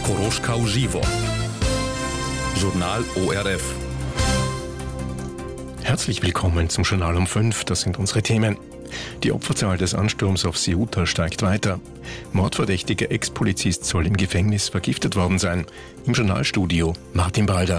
Koroška uživo. Journal ORF. Herzlich willkommen zum Journal um 5. Das sind unsere Themen. Die Opferzahl des Ansturms auf Ceuta steigt weiter. Mordverdächtiger Ex-Polizist soll im Gefängnis vergiftet worden sein. Im Journalstudio Martin Balder.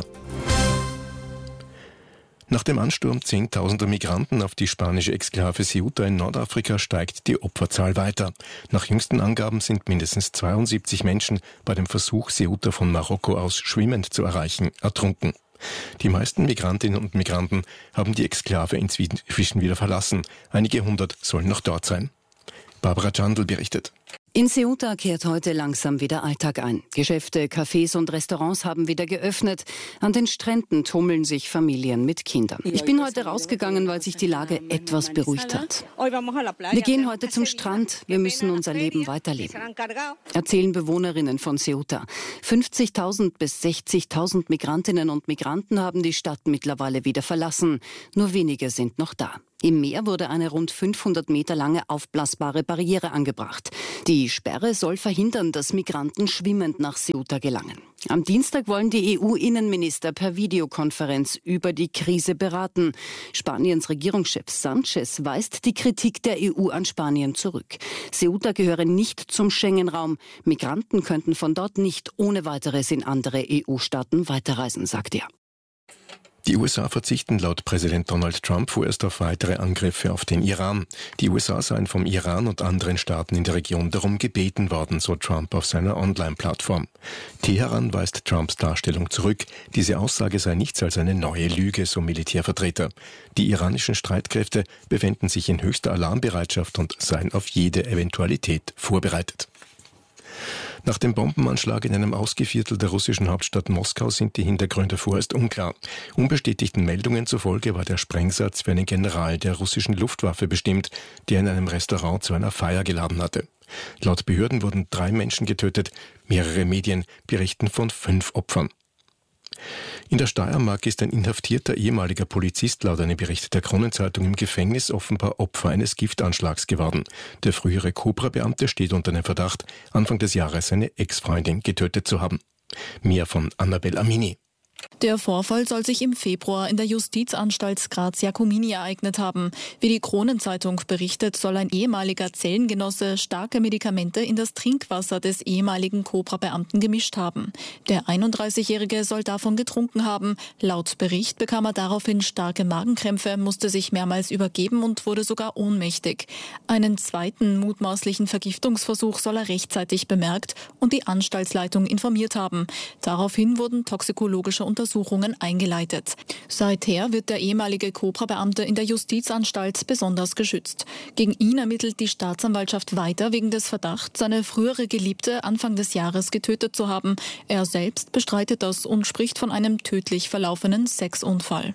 Nach dem Ansturm zehntausender Migranten auf die spanische Exklave Ceuta in Nordafrika steigt die Opferzahl weiter. Nach jüngsten Angaben sind mindestens 72 Menschen bei dem Versuch, Ceuta von Marokko aus schwimmend zu erreichen, ertrunken. Die meisten Migrantinnen und Migranten haben die Exklave inzwischen wieder verlassen. Einige hundert sollen noch dort sein. Barbara Jandl berichtet. In Ceuta kehrt heute langsam wieder Alltag ein. Geschäfte, Cafés und Restaurants haben wieder geöffnet. An den Stränden tummeln sich Familien mit Kindern. Ich bin heute rausgegangen, weil sich die Lage etwas beruhigt hat. Wir gehen heute zum Strand. Wir müssen unser Leben weiterleben, erzählen Bewohnerinnen von Ceuta. 50.000 bis 60.000 Migrantinnen und Migranten haben die Stadt mittlerweile wieder verlassen. Nur wenige sind noch da. Im Meer wurde eine rund 500 Meter lange aufblasbare Barriere angebracht. Die Sperre soll verhindern, dass Migranten schwimmend nach Ceuta gelangen. Am Dienstag wollen die EU-Innenminister per Videokonferenz über die Krise beraten. Spaniens Regierungschef Sánchez weist die Kritik der EU an Spanien zurück. Ceuta gehöre nicht zum Schengen-Raum. Migranten könnten von dort nicht ohne weiteres in andere EU-Staaten weiterreisen, sagt er. Die USA verzichten laut Präsident Donald Trump vorerst auf weitere Angriffe auf den Iran. Die USA seien vom Iran und anderen Staaten in der Region darum gebeten worden, so Trump auf seiner Online-Plattform. Teheran weist Trumps Darstellung zurück. Diese Aussage sei nichts als eine neue Lüge, so Militärvertreter. Die iranischen Streitkräfte befänden sich in höchster Alarmbereitschaft und seien auf jede Eventualität vorbereitet. Nach dem Bombenanschlag in einem Ausgeviertel der russischen Hauptstadt Moskau sind die Hintergründe vorerst unklar. Unbestätigten Meldungen zufolge war der Sprengsatz für einen General der russischen Luftwaffe bestimmt, der in einem Restaurant zu einer Feier geladen hatte. Laut Behörden wurden 3 Menschen getötet. Mehrere Medien berichten von 5 Opfern. In der Steiermark ist ein inhaftierter ehemaliger Polizist laut einem Bericht der Kronenzeitung im Gefängnis offenbar Opfer eines Giftanschlags geworden. Der frühere Cobra-Beamte steht unter dem Verdacht, Anfang des Jahres seine Ex-Freundin getötet zu haben. Mehr von Annabel Amini. Der Vorfall soll sich im Februar in der Justizanstalt Graz-Jakomini ereignet haben. Wie die Kronenzeitung berichtet, soll ein ehemaliger Zellengenosse starke Medikamente in das Trinkwasser des ehemaligen Cobra-Beamten gemischt haben. Der 31-Jährige soll davon getrunken haben. Laut Bericht bekam er daraufhin starke Magenkrämpfe, musste sich mehrmals übergeben und wurde sogar ohnmächtig. Einen zweiten mutmaßlichen Vergiftungsversuch soll er rechtzeitig bemerkt und die Anstaltsleitung informiert haben. Daraufhin wurden toxikologische Untersuchungen eingeleitet. Seither wird der ehemalige Cobra-Beamte in der Justizanstalt besonders geschützt. Gegen ihn ermittelt die Staatsanwaltschaft weiter wegen des Verdachts, seine frühere Geliebte Anfang des Jahres getötet zu haben. Er selbst bestreitet das und spricht von einem tödlich verlaufenen Sexunfall.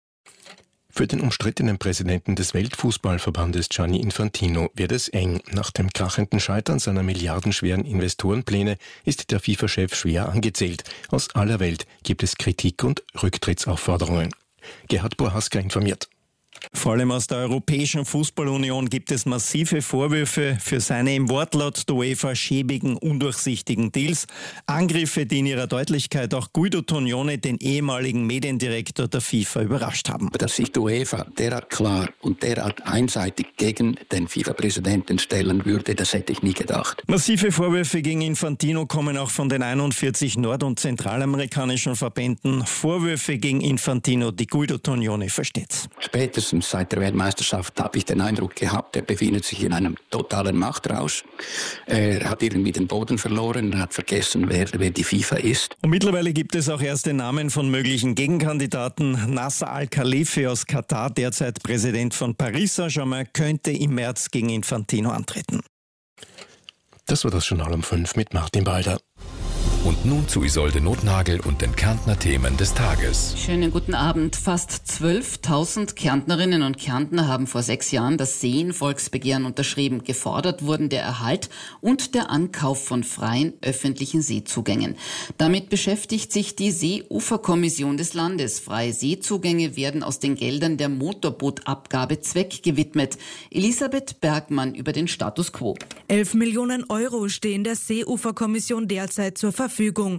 Für den umstrittenen Präsidenten des Weltfußballverbandes Gianni Infantino wird es eng. Nach dem krachenden Scheitern seiner milliardenschweren Investorenpläne ist der FIFA-Chef schwer angezählt. Aus aller Welt gibt es Kritik und Rücktrittsaufforderungen. Gerhard Bohaska informiert. Vor allem aus der Europäischen Fußballunion gibt es massive Vorwürfe für seine im Wortlaut der UEFA schäbigen, undurchsichtigen Deals. Angriffe, die in ihrer Deutlichkeit auch Guido Tognone, den ehemaligen Mediendirektor der FIFA, überrascht haben. Dass sich die UEFA derart klar und derart einseitig gegen den FIFA-Präsidenten stellen würde, das hätte ich nie gedacht. Massive Vorwürfe gegen Infantino kommen auch von den 41 nord- und zentralamerikanischen Verbänden. Vorwürfe gegen Infantino, die Guido Tognone versteht. Spätestens seit der Weltmeisterschaft habe ich den Eindruck gehabt, er befindet sich in einem totalen Machtrausch. Er hat irgendwie den Boden verloren, er hat vergessen, wer die FIFA ist. Und mittlerweile gibt es auch erste Namen von möglichen Gegenkandidaten. Nasser Al-Khalifi aus Katar, derzeit Präsident von Paris Saint-Germain, könnte im März gegen Infantino antreten. Das war das Journal um 5 mit Martin Balder. Und nun zu Isolde Nothnagel und den Kärntner Themen des Tages. Schönen guten Abend. Fast 12.000 Kärntnerinnen und Kärntner haben vor 6 Jahren das Seen-Volksbegehren unterschrieben. Gefordert wurden der Erhalt und der Ankauf von freien öffentlichen Seezugängen. Damit beschäftigt sich die Seeuferkommission des Landes. Freie Seezugänge werden aus den Geldern der Motorbootabgabe zweckgewidmet. Elisabeth Bergmann über den Status quo. 11 Millionen Euro stehen der Seeuferkommission derzeit zur Verfügung. Verfügung.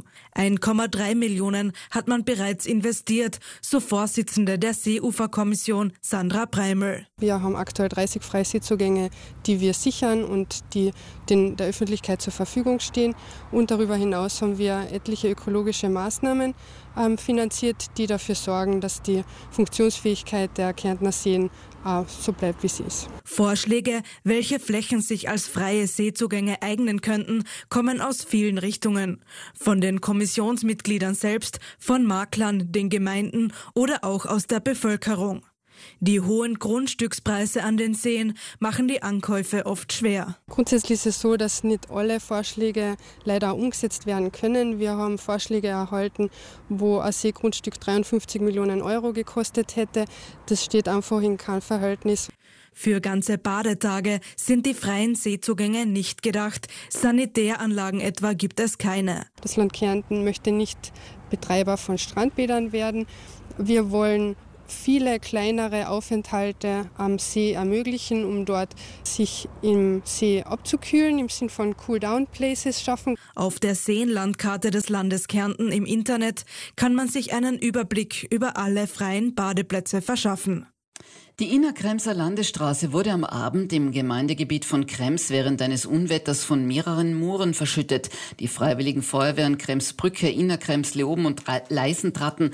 1,3 Millionen hat man bereits investiert, so Vorsitzende der Seeuferkommission Sandra Breimel. Wir haben aktuell 30 freie Seezugänge, die wir sichern und die der Öffentlichkeit zur Verfügung stehen. Und darüber hinaus haben wir etliche ökologische Maßnahmen finanziert, die dafür sorgen, dass die Funktionsfähigkeit der Kärntner Seen so bleibt, wie sie ist. Vorschläge, welche Flächen sich als freie Seezugänge eignen könnten, kommen aus vielen Richtungen. Von den Kommissionsmitgliedern selbst, von Maklern, den Gemeinden oder auch aus der Bevölkerung. Die hohen Grundstückspreise an den Seen machen die Ankäufe oft schwer. Grundsätzlich ist es so, dass nicht alle Vorschläge leider umgesetzt werden können. Wir haben Vorschläge erhalten, wo ein Seegrundstück 53 Millionen Euro gekostet hätte. Das steht einfach in keinem Verhältnis. Für ganze Badetage sind die freien Seezugänge nicht gedacht. Sanitäranlagen etwa gibt es keine. Das Land Kärnten möchte nicht Betreiber von Strandbädern werden. Wir wollen viele kleinere Aufenthalte am See ermöglichen, um dort sich im See abzukühlen, im Sinn von Cool-Down-Places schaffen. Auf der Seenlandkarte des Landes Kärnten im Internet kann man sich einen Überblick über alle freien Badeplätze verschaffen. Die Innerkremser Landesstraße wurde am Abend im Gemeindegebiet von Krems während eines Unwetters von mehreren Mooren verschüttet. Die Freiwilligen Feuerwehren Kremsbrücke, Innerkrems, Leoben und Eisentraten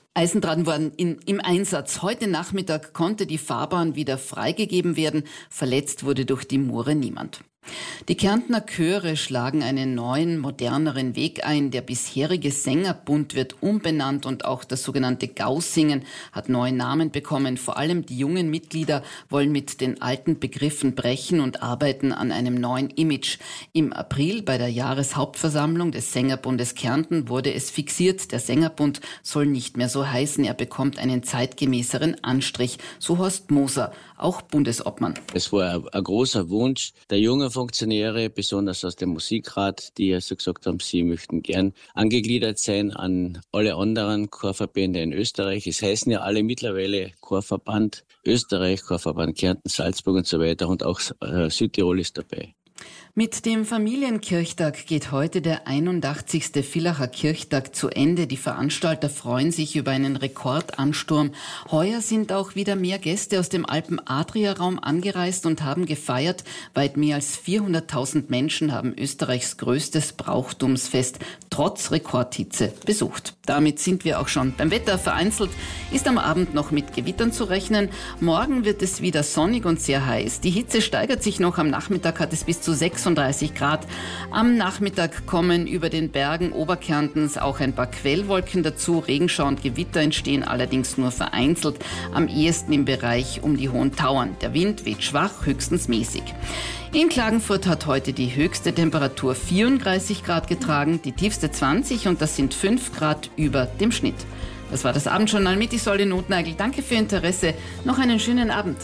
waren im Einsatz. Heute Nachmittag konnte die Fahrbahn wieder freigegeben werden. Verletzt wurde durch die Moore niemand. Die Kärntner Chöre schlagen einen neuen, moderneren Weg ein. Der bisherige Sängerbund wird umbenannt und auch das sogenannte Gaussingen hat neuen Namen bekommen. Vor allem die jungen Mitglieder wollen mit den alten Begriffen brechen und arbeiten an einem neuen Image. Im April bei der Jahreshauptversammlung des Sängerbundes Kärnten wurde es fixiert. Der Sängerbund soll nicht mehr so heißen. Er bekommt einen zeitgemäßeren Anstrich. So Horst Moser, auch Bundesobmann. Es war ein großer Wunsch der jungen Funktionäre, besonders aus dem Musikrat, die also gesagt haben, sie möchten gern angegliedert sein an alle anderen Chorverbände in Österreich. Es heißen ja alle mittlerweile Chorverband Österreich, Chorverband Kärnten, Salzburg und so weiter und auch Südtirol ist dabei. Mit dem Familienkirchtag geht heute der 81. Villacher Kirchtag zu Ende. Die Veranstalter freuen sich über einen Rekordansturm. Heuer sind auch wieder mehr Gäste aus dem Alpen-Adria-Raum angereist und haben gefeiert. Weit mehr als 400.000 Menschen haben Österreichs größtes Brauchtumsfest trotz Rekordhitze besucht. Damit sind wir auch schon beim Wetter. Vereinzelt ist am Abend noch mit Gewittern zu rechnen. Morgen wird es wieder sonnig und sehr heiß. Die Hitze steigert sich noch. Am Nachmittag hat es bis zu 36 Grad. Am Nachmittag kommen über den Bergen Oberkärntens auch ein paar Quellwolken dazu. Regenschauer und Gewitter entstehen allerdings nur vereinzelt, am ehesten im Bereich um die Hohen Tauern. Der Wind weht schwach, höchstens mäßig. In Klagenfurt hat heute die höchste Temperatur 34 Grad getragen, die tiefste 20 und das sind 5 Grad über dem Schnitt. Das war das Abendjournal mit Isolde Notnagel. Danke für Ihr Interesse. Noch einen schönen Abend.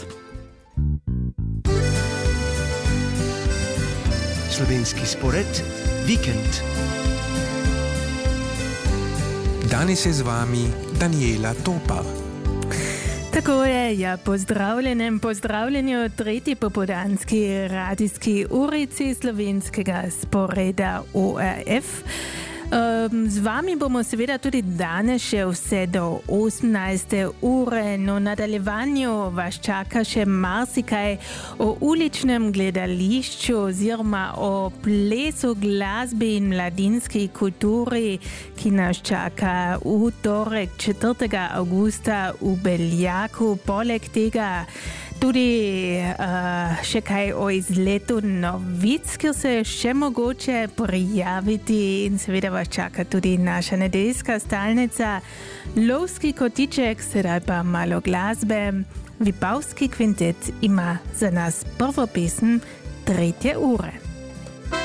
Slovenski spored Vikend. Danes je z vami Daniela Topar. Tako je, ja, pozdravljeni v tretji popoldanski radijski urici slovenskega sporeda ORF. Z vami bomo seveda tudi danes še vse do 18. ure, no nadaljevanju vas čaka še marsikaj o uličnem gledališču oziroma o plesu, glasbi in mladinski kulturi, ki nas čaka v torek 4. avgusta v Beljaku. Poleg tega tudi še kaj o izletu novic, kjer se je še mogoče prijaviti in seveda vas čaka tudi naša nedeljska stalnica Lovski kotiček, sedaj pa malo glasbe. Vipavski kvintet ima za nas prvo pesem 3. ure.